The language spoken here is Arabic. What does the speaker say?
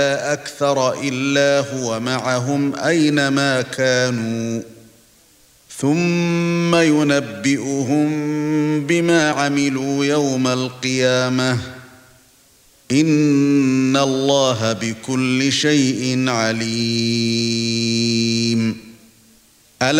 أكثر إلا هو معهم أينما كانوا ثم ينبئهم بما عملوا يوم القيامة إن الله بكل شيء عليم.